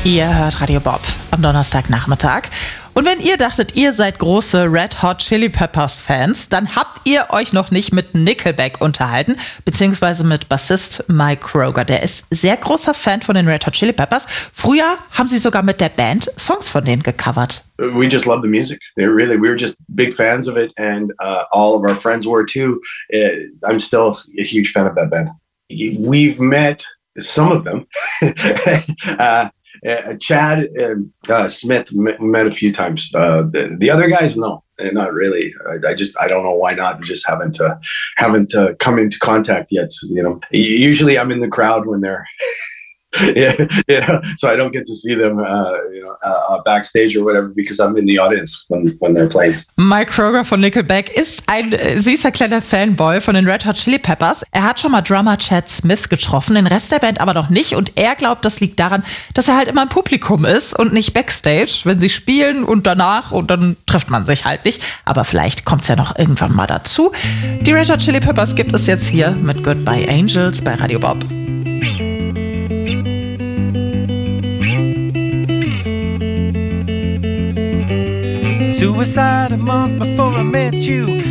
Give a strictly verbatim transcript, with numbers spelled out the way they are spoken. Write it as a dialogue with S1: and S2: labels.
S1: Ihr hört Radio Bob am Donnerstagnachmittag. Und wenn ihr dachtet, ihr seid große Red Hot Chili Peppers Fans, dann habt ihr euch noch nicht mit Nickelback unterhalten, beziehungsweise mit Bassist Mike Kroger. Der ist sehr großer Fan von den Red Hot Chili Peppers. Früher haben sie sogar mit der Band Songs von denen gecovert.
S2: We just love the music. They're really, we were just big fans of it, and uh, all of our friends were too. Uh, I'm still a huge fan of that band. We've met some of them. uh, Uh, Chad and uh, Smith met, met a few times. Uh, the, the other guys, no, not really. I, I just I don't know why not. We just haven't uh, haven't uh, come into contact yet. So, you know, usually I'm in the crowd when they're. yeah, you know, so I don't get to see them, uh, you know, uh, backstage or whatever, because I'm in the audience when, when they're playing.
S1: Mike Kroger von Nickelback ist ein süßer kleiner Fanboy von den Red Hot Chili Peppers. Er hat schon mal Drummer Chad Smith getroffen, den Rest der Band aber noch nicht. Und er glaubt, das liegt daran, dass er halt immer im Publikum ist und nicht backstage, wenn sie spielen und danach, und dann trifft man sich halt nicht. Aber vielleicht kommt es ja noch irgendwann mal dazu. Die Red Hot Chili Peppers gibt es jetzt hier mit Goodbye Angels bei Radio Bob.
S3: Suicide a month before I met you.